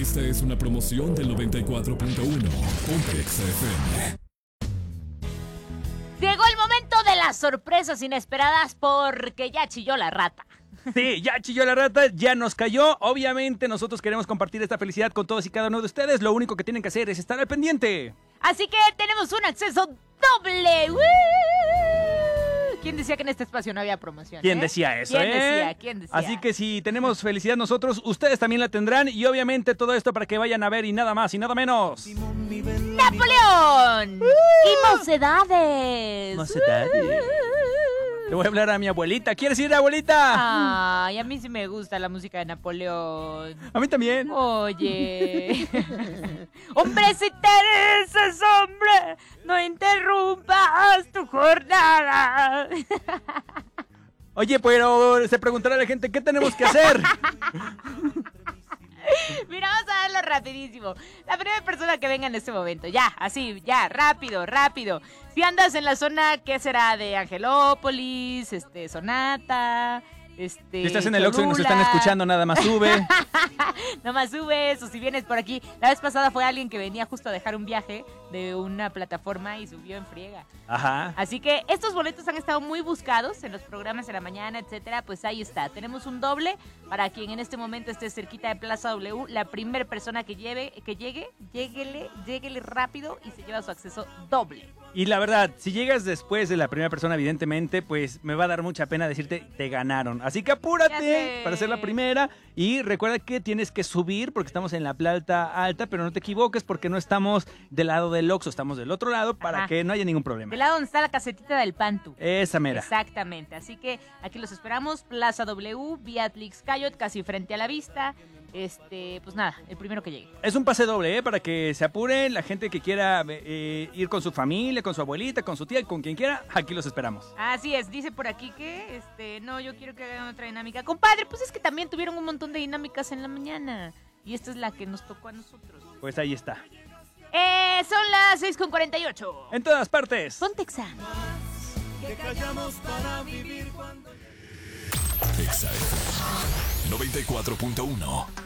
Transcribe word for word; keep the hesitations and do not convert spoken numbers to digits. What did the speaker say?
Esta es una promoción del noventa y cuatro punto uno. Ponte Exa F M. Llegó el momento de las sorpresas inesperadas porque ya chilló la rata. Sí, ya chilló la rata, ya nos cayó. Obviamente nosotros queremos compartir esta felicidad con todos y cada uno de ustedes. Lo único que tienen que hacer es estar al pendiente. Así que tenemos un acceso doble. ¡Woo! ¿Quién decía que en este espacio no había promoción? ¿Quién eh? decía eso, ¿Quién eh? decía? ¿Quién decía? Así que si tenemos felicidad nosotros, ustedes también la tendrán. Y obviamente todo esto para que vayan a ver y nada más y nada menos. ¡Napoleón! ¡Uh! ¡Y mocedades! Mocedades. Le voy a hablar a mi abuelita. ¿Quieres ir, abuelita? Ay, a mí sí me gusta la música de Napoleón. A mí también. Oye. Hombre, si te eres hombre, no interrumpas tu jornada. Oye, pero se preguntará la gente, ¿qué tenemos que hacer? Mira, vamos a darlo rapidísimo. La primera persona que venga en este momento, ya, así, ya, rápido, rápido. Si andas en la zona, ¿qué será? De Angelópolis, este, Sonata, este... Si estás en el Oxxo y nos están escuchando, nada más sube. Nada más subes, o si vienes por aquí. La vez pasada fue alguien que venía justo a dejar un viaje de una plataforma y subió en friega. Ajá. Así que estos boletos han estado muy buscados en los programas de la mañana, etcétera. Pues ahí está, tenemos un doble para quien en este momento esté cerquita de Plaza W. La primera persona que lleve, que llegue, lléguele, lléguele rápido y se lleva su acceso doble. Y la verdad, si llegas después de la primera persona, evidentemente, pues me va a dar mucha pena decirte, te ganaron. Así que apúrate para ser la primera. Y recuerda que tienes que subir porque estamos en la planta alta, pero no te equivoques porque no estamos del lado del Oxxo, estamos del otro lado para Ajá. que no haya ningún problema. Del lado donde está la casetita del Pantu. Esa mera. Exactamente, así que aquí los esperamos, Plaza W, Beatrix Cayot, casi frente a la vista. Este, pues nada, el primero que llegue. Es un pase doble, ¿eh? Para que se apuren la gente que quiera eh, ir con su familia, con su abuelita, con su tía, con quien quiera, aquí los esperamos. Así es, dice por aquí que, este, no, yo quiero que hagan otra dinámica. Compadre, pues es que también tuvieron un montón de dinámicas en la mañana. Y esta es la que nos tocó a nosotros. Pues ahí está. Eh, son las seis con cuarenta y ocho. En todas partes. Ponte Exa. Que callamos para vivir cuando... Exa F M noventa y cuatro punto uno.